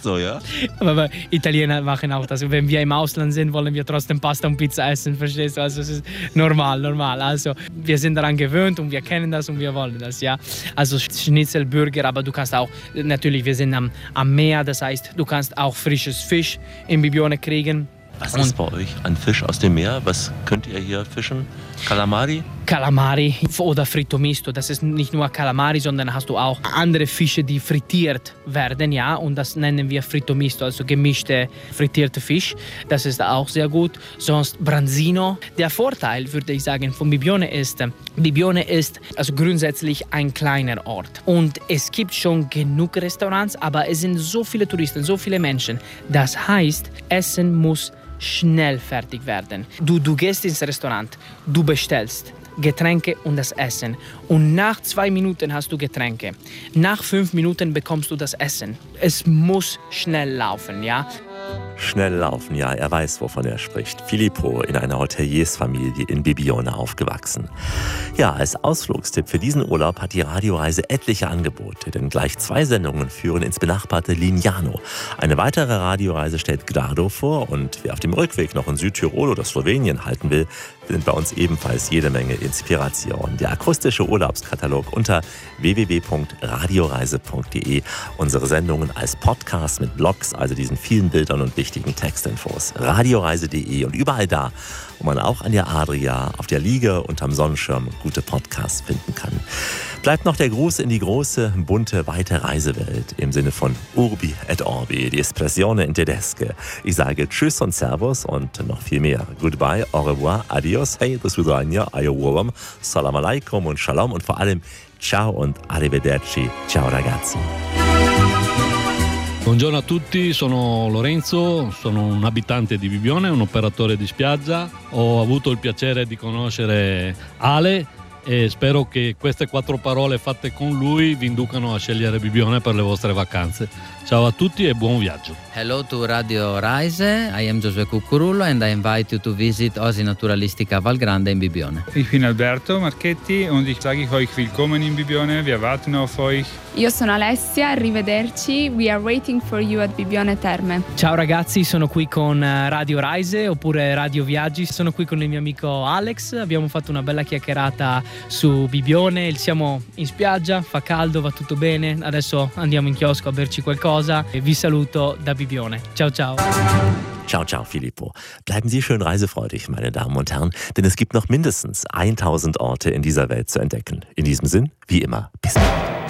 so, ja? Aber Italiener machen auch das. Wenn wir im Ausland sind, wollen wir trotzdem Pasta und Pizza essen, verstehst du? Also es ist normal. Also wir sind daran gewöhnt und wir kennen das und wir wollen das, ja. Also Schnitzel, Burger, aber du kannst auch, natürlich, wir sind am Meer, das heißt, du kannst auch frisches Fisch in Bibione kriegen. Was ist bei euch an Fisch aus dem Meer? Was könnt ihr hier fischen? Calamari? Calamari oder Fritto Misto. Das ist nicht nur Calamari, sondern hast du auch andere Fische, die frittiert werden, ja, und das nennen wir Fritto Misto, also gemischte frittierte Fisch. Das ist auch sehr gut. Sonst Branzino. Der Vorteil, würde ich sagen, von Bibione ist also grundsätzlich ein kleiner Ort. Und es gibt schon genug Restaurants, aber es sind so viele Touristen, so viele Menschen. Das heißt, Essen muss schnell fertig werden. Du gehst ins Restaurant, du bestellst Getränke und das Essen. Und nach 2 Minuten hast du Getränke. Nach 5 Minuten bekommst du das Essen. Es muss schnell laufen, ja? Schnell laufen, ja, er weiß, wovon er spricht. Filippo, in einer Hoteliersfamilie in Bibione aufgewachsen. Ja, als Ausflugstipp für diesen Urlaub hat die Radioreise etliche Angebote, denn gleich 2 Sendungen führen ins benachbarte Lignano. Eine weitere Radioreise stellt Grado vor und wer auf dem Rückweg noch in Südtirol oder Slowenien halten will, findet bei uns ebenfalls jede Menge Inspiration. Der akustische Urlaubskatalog unter www.radioreise.de. Unsere Sendungen als Podcast mit Blogs, also diesen vielen Bildern und wichtigen Textinfos. Radioreise.de und überall da, wo man auch an der Adria, auf der Liege, unterm Sonnenschirm gute Podcasts finden kann. Bleibt noch der Gruß in die große, bunte, weite Reisewelt im Sinne von Urbi et Orbi, die Espressione in Tedesche. Ich sage Tschüss und Servus und noch viel mehr. Goodbye, au revoir, adios, hey, do svidania, ayowam, salam alaikum und shalom und vor allem ciao und arrivederci. Ciao ragazzi. Buongiorno a tutti, sono Lorenzo, sono un abitante di Bibione, un operatore di spiaggia. Ho avuto il piacere di conoscere Ale e spero che queste 4 parole fatte con lui vi inducano a scegliere Bibione per le vostre vacanze. Ciao a tutti e buon viaggio. Hello to Radio Reise, I am Josué Cucurullo and I invite you to visit Oasi Naturalistica Val Grande in Bibione. Ich bin Alberto Marchetti und ich sage euch willkommen in Bibione, wir warten auf euch. Io sono Alessia, arrivederci, we are waiting for you at Bibione Terme. Ciao ragazzi, sono qui con Radio Reise oppure Radio Viaggi, sono qui con il mio amico Alex, abbiamo fatto una bella chiacchierata su Bibione, siamo in spiaggia, fa caldo, va tutto bene, adesso andiamo in chiosco a berci qualcosa e vi saluto da Bibione. Ciao ciao. Ciao, ciao, Filippo. Bleiben Sie schön reisefreudig, meine Damen und Herren, denn es gibt noch mindestens 1000 Orte in dieser Welt zu entdecken. In diesem Sinn, wie immer, bis bald.